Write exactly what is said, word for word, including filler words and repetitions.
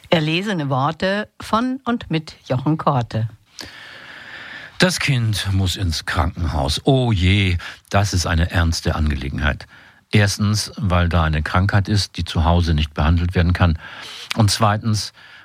Erlesene Worte von und mit Jochen Korte. Das Kind muss ins Krankenhaus. Oh je, das ist eine ernste Angelegenheit. Erstens, weil da eine Krankheit ist, die zu Hause nicht behandelt werden kann. Und zweitens,